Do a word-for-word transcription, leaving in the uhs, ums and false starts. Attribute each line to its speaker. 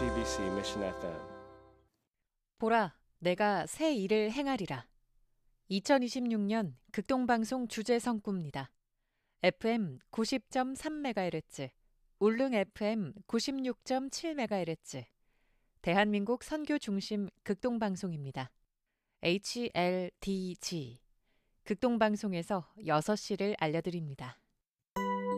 Speaker 1: 씨비씨 Mission 에프엠.
Speaker 2: 보라, 내가 새 일을 행하리라. 이천이십육 년 극동방송 주제 성구입니다. 에프엠 구십 점 삼 메가헤르츠, 울릉 에프엠 구십육 점 칠 메가헤르츠, 대한민국 선교 중심 극동방송입니다. 에이치엘디지, 극동방송에서 여섯 시를 알려드립니다.